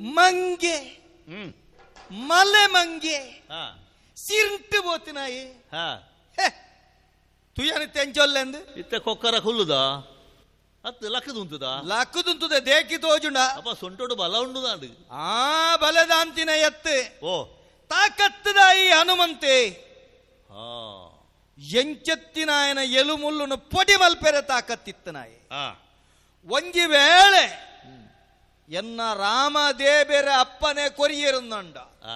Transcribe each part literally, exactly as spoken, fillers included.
ಮಂಗೆ ಮಲೆ ಮಂಗೆ ಸಿಂಟು ಬೋತಿನಾಯಿ ತುಯನ ತೆಂಚೊಲ್ಲೆಂದು ಇತ್ತ ಕೊಕ್ಕರ ಹುಲ್ಲುದಾ ಅತ್ತು ಲಕ್ಕದುಂತದ ಲಕ್ಕದುಂತದ ದೇಕಿ ತೋಜುಂಡ ಅಪ್ಪ ಸೊಂಟೋಡು ಬಲ ಉಂಡು ನಾಡು ಆ ಬಲದಾಂತಿನ ಎತ್ತು ಓ ತಾಕತ್ತದಾಯಿ ಹನುಮಂತೆ ಎಂಚತ್ತಿನಾಯನ ಎಲು ಮುಳ್ಳುನು ಪೊಡಿ ಮಲ್ಪೆರೆ ತಾಕತ್ತಿತ್ತನಾಯಿ ಒಂಜಿ ವೇಳೆ ಎನ್ನ ರಾಮದೇಬೇರೆ ಅಪ್ಪನೆ ಕೊರಿಯರುಂದಂಡ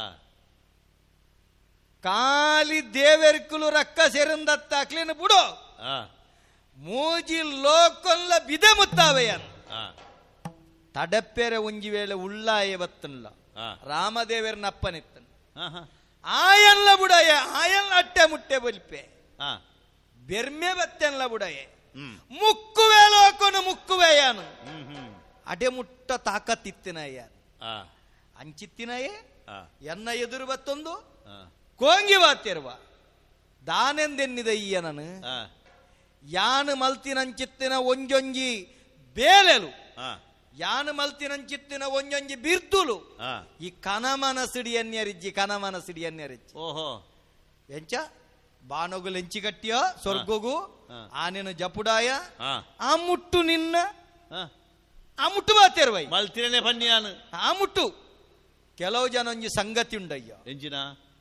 ಕಾಲಿ ದೇವೆರ್ಕುಲು ರಕ್ಕ ಸೆರಂದತ್ತಾಕ್ಲೇನು ಬಿಡು ಮೂಜಿ ಲೋಕೊಲ್ಲ ಬಿದೆ ಮುತ್ತಾವೆಯನ್ ತಡಪ್ಪೆರೆ ಒಂಜಿ ವೇಳೆ ಉಳ್ಳಾಯ ಬತ್ತನ್ಲ ರಾಮದೇವರನ ಅಪ್ಪನಿತ್ತನ್ ಆಯನ್ಲ ಬುಡಯ ಆಯನ್ಲ ಅಟ್ಟೆ ಮುಟ್ಟೆ ಬಲ್ಪೆ ಬೆರ್ಮೆ ಬತ್ತೆನ್ಲ ಬುಡಯ ಮುಕ್ಕುವೆ ಲೋಕನು ಮುಕ್ಕುವೆಯಾನು ಅಡೆ ಮುಟ್ಟ ತಾಕತ್ತಿತ್ತಿನಯ್ಯ ಅಂಚಿತ್ತಿನಯೇ ಎನ್ನ ಎದುರು ಬತ್ತೊಂದು ಕೋಂಗಿ ಬಾತಿರುವ ದಾನೆಂದೆನ್ನಿದ ಈಯನನು ಯಾನು ಮಲ್ತಿನಂಚಿತ್ತಿನ ಒಂಜೊಂಜಿ ಬೇಲೆಲು ಯಾನು ಮಲ್ತಿನಂಚಿತ್ತಿನ ಒಂಜೊಂಜಿ ಬಿರ್ದುಲು ಈ ಕನಮನ ಸಿಡಿಯನ್ಯರಿಜ್ಜಿ ಕನಮನ ಸಿಡಿಯನ್ಯರಿಜ್ಜಿ ಓಹೋ ಎಂಚ ಬಾನೊಗುಲು ಎಂಚಿ ಕಟ್ಟಿಯ ಸ್ವರ್ಗಗು ಆನೆನು ಜಪುಡಾಯ ಆ ಮುಟ್ಟು ನಿನ್ನ ಆ ಮುಟ್ಟು ಬಾತಿರುವೈ ಮಲ್ತಿನೇ ಬನ್ನಿಯಾನು ಆ ಮುಟ್ಟು ಕೆಲವು ಜನ ಒಂಜಿ ಸಂಗತಿ ಉಂಡಯ್ಯ ಎಂಜಿನ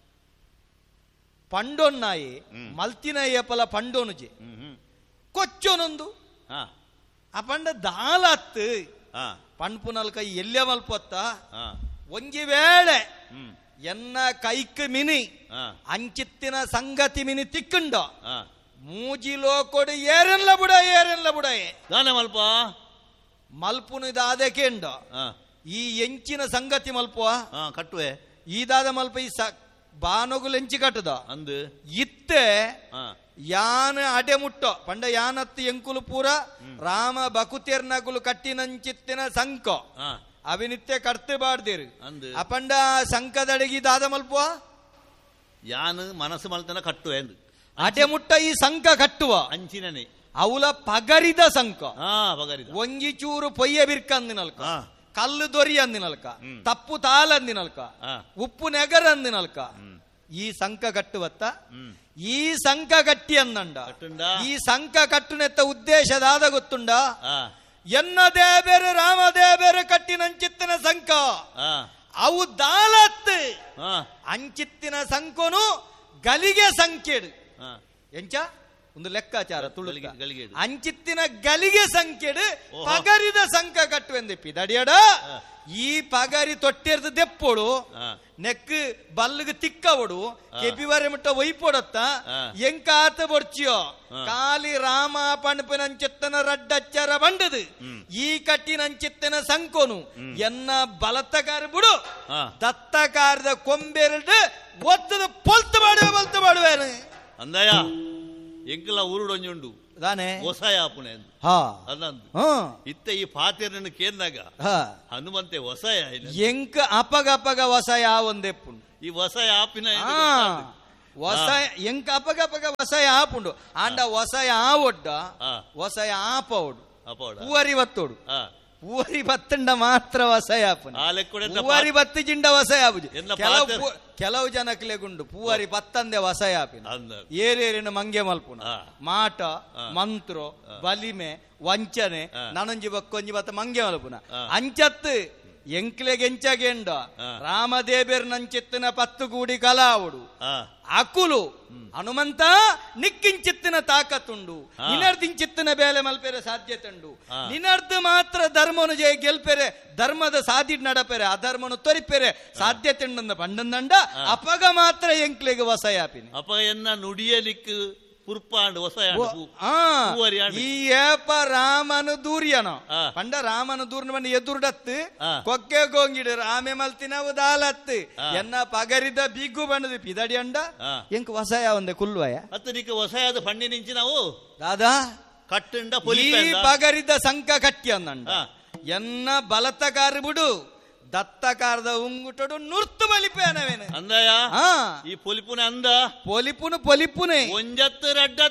ಪಂಡೊನ್ನಾಯಿ ಮಲ್ತಿನ ಏಪಲ ಪಂಡೋನುಜೆ ಕೊಚ್ಚೊನೊಂದು ಆ ಪಂಡ ದಾಲತ್ತು ಪಂಡ್ಪುನಲ್ ಕೈ ಎಲ್ಲೆ ಮಲ್ಪೊತ್ತ ಒಂಜಿ ವೇಳೆ ಎನ್ನ ಕೈಕ್ ಮಿನಿ ಅಂಚಿತ್ತಿನ ಸಂಗತಿ ಮಿನಿ ತಿಕ್ಕುಂಡ ಮೂಜಿ ಲೋಕೊಡು ಏರೆಲ್ಲ ಬುಡ ಏರೆಲ್ಲ ಬುಡಯೇ ದಾನೆ ಮಲ್ಪ ಮಲ್ಪುನು ಇದಾದ ಕೇಂಡ ಈ ಎಂಚಿನ ಸಂಗತಿ ಮಲ್ಪುವ ಕಟ್ಟುವೆ ಈದಾದ ಮಲ್ಪ ಈ ಬಾನೊಗುಲು ಎಂಚಿ ಕಟ್ಟದ ಅಂದು ಇತ್ತೆ ಯಾನ ಅಡೆ ಮುಟ್ಟೋ ಪಂಡ ಯಾನತ್ತು ಎಂಕುಲು ಪೂರ ರಾಮ ಬಕುತೆರ್ನಗುಲು ಕಟ್ಟಿನಂಚಿತ್ತಿನ ಸಂಕ ಅವಿನಿತ್ಯ ಕಟ್ತು ಬಾಡ್ದಿರು ಅಪಂಡ ಸಂಕದಡಗಿ ದಾದ ಮಲ್ಪುವ ಯಾನು ಮನಸ್ಸು ಮಲ್ತನ ಕಟ್ಟುವೆ ಅಂದು ಅಡೆ ಮುಟ್ಟ ಈ ಸಂಕ ಕಟ್ಟುವ ಅಂಚಿನೇ ಅವಲ ಪಗರಿದ ಸಂಕ ಪಗರಿದ ಒಂಜಿ ಚೂರು ಪೊಯ್ಯ ಬಿರ್ಕಂದಿನಲ್ಕ ಕಲ್ಲು ದೊರಿ ಅಂದಿನಲ್ಕ ತಪ್ಪು ತಾಲಂದಿನಲ್ಕ ಉಪ್ಪು ನೆಗರ್ ಅಂದಿನಲ್ಕ ಈ ಸಂಕ ಕಟ್ಟುವತ್ತ ಈ ಸಂಕ ಗಟ್ಟಿ ಅಂದಂಡ ಈ ಸಂಕ ಕಟ್ಟುನೆತ್ತ ಉದ್ದೇಶದಾದ ಗೊತ್ತುಂಡ ಎನ್ನ ದೇಬೇರು ರಾಮದೇಬೇರು ಕಟ್ಟಿನಂಚಿತ್ತಿನ ಸಂಕ ಅವು ದಾಲತ್ ಅಂಚಿತ್ತಿನ ಸಂಕೋನು ಗಲಿಗೆ ಸಂಖ್ಯೆಡು ಎಂಚ ಒಂದು ಲೆಕ್ಕಾಚಾರ ತುಳು ಅಂಚಿತ್ತಿನ ಗಲಿಗೆ ಸಂಖ್ಯೆಡು ಪಗರಿದ ಸಂಕ ಕಟ್ಟುವೆಂದಿಪ್ಪಿ ದಡಿಯಡ ಈ ಪಗರಿ ತೊಟ್ಟಿರ್ದು ದೆಪ್ಪೋಡು ನೆಕ್ ಬಲ್ಲಿಗೆ ತಿಕ್ಕವಡು ಕೆಪಿವರೆ ಮುಟ್ಟ ಒಯ್ಪೊಡತ್ತ ಎಂಕ ಆತ ಬೊಡ್ಚಿಯೋ ಕಾಲಿ ರಾಮ ಪಣಪಿನಂಚಿತ್ತನ ರಡ್ಡಚ್ಚರ ಬಂಡದು ಈ ಕಟ್ಟಿನಂಚಿತ್ತನ ಸಂಕೋನು ಎನ್ನ ಬಲತ್ತಕಾರ ಬಿಡು ದತ್ತಕಾರದ ಕೊಂಬೆರಡು ಒತ್ತದ ಪೊಲ್ತು ಮಾಡುವೆ ಬಲ್ತು ಮಾಡುವೇನು ಅಂದಯ ಎಂಕಲ ಊರುಡೊಂಜುಂಡು ದಾನೆ ಹೊಸಾಯ ಆಪುಣೆ ಅದಂದು ಇತ್ತ ಈ ಪಾತೆರನ್ನು ಕೇಂದಾಗ ಹನುಮಂತೆ ಹೊಸಾಯ ಎಂಕ ಅಪಗ ಅಪಗ ಹೊಸಾಯ ಒಂದೆಪ್ಪುಂಡು ಈ ಹೊಸಾಯ ಆಪಿನ ಹೊಸಾಯ ಎಂಕ ಅಪಗ ಅಪಗ ಹೊಸಾಯ ಆಪುಂಡು ಆಂಡ ಹೊಸಾಯ ಆ ಒಡ್ಡ ಹೊಸಾಯ ಆಪ ಒಡು ಹೂವರಿ ಬತ್ತೋಡು ಹೂವರಿ ಬತ್ತಂಡ ಮಾತ್ರ ಹೊಸಾಯ ಆಪುನ ಹೂವರಿ ಬತ್ತಿ ಜಿಂಡ ಹೊಸಾಯ ಆಪುಜಿ ಕೆಲವು ಕೆಲವು ಜನಕ್ಲೆಗುಂಡು ಪೂವರಿ ಪತ್ತಂದೆ ವಸಯಾಪಿನ ಏರೇರಿನ ಮಂಗೆ ಮಲ್ಪುನ ಮಾಟ ಮಂತ್ರ ಬಲಿಮೆ ವಂಚನೆ ನನಂಜಿ ಬಕ್ಕೊಂಜಿ ಬತ್ತ ಮಂಗೆ ಮಲ್ಪುನ ಅಂಚತ್ತು ಎಂಕ್ಲೆಗೆ ಎಂಚಗೆಂಡ ರಾಮದೇಬೇರ್ ನಂಚಿತ್ತಿನ ಪತ್ತು ಗೂಡಿ ಕಲಾವುಡು ಅಕುಲು ಹನುಮಂತ ನಿಕ್ಕಿಂಚಿತ್ತಿನ ತಾಕತ್ತುಂಡು ನಿನರ್ದಿಂಚಿತ್ತಿನ ಬೇಲೆ ಮಲ್ಪೆರೆ ಸಾಧ್ಯತೆ ಉಂಡು ನಿನರ್ದು ಮಾತ್ರ ಧರ್ಮನು ಜಯ ಗೆಲ್ಪೆರೆ ಧರ್ಮದ ಸಾಧಿ ನಡಪೆರೆ ಅಧರ್ಮನು ತೊರಿಪೆರೆ ಸಾಧ್ಯತೆ ಉಂಡ ಪಂಡಂದಂಡ ಅಪಗ ಮಾತ್ರ ಎಂಕ್ಲೆಗೆ ವಸಯಾಪಿನಿ ಅಪಗ ಎನ್ನ ನುಡಿಯಲಿಕ್ಕೆ ಪುರ್ಪಾಂಡು ಹೊಸ ಈ ಏಪ ರಾಮನು ದೂರ್ಯನೋ ಪಂಡ ರಾಮನು ದೂರ್ನ ಬಂದು ಎದುರುಡತ್ತು ಕೊಕ್ಕೆ ಗೋಂಗಿಡು ರಾಮೆ ಮಲ್ತಿನವು ದಾಲತ್ತು ಎನ್ನ ಪಗರಿದ ಬಿಗ್ಗು ಬಂಡದು ಪಿದಡಿ ಅಂಡ ಎಂಕ್ ಹೊಸಯ ಒಂದೇ ಕುಲ್ವಯ ಅತ್ತ ನಿಕ್ಕ ಹೊಸಯಾದ ಪಂಡಿ ನಿಂಚಿ ನಾವು ದಾದಾ ಕಟ್ಟಂಡ ಈ ಪಗರಿದ ಸಂಕ ಕಟ್ಟಿ ಅಂದಂಡ ಎನ್ನ ಬಲತಕಾರ ಬಿಡು ದತ್ತಕಾರದ ಉಂಗುಟಡು ನುರ್ತು ಬಲಿಪೇನವೇನು ಅಂದಯ ಈ ಪೊಲಿಪುನೆ ಅಂದ ಪೊಲಿಪುನು ಪೊಲಿಪುನೆ ಒಂಜತ್ತು ರಡ್ಡ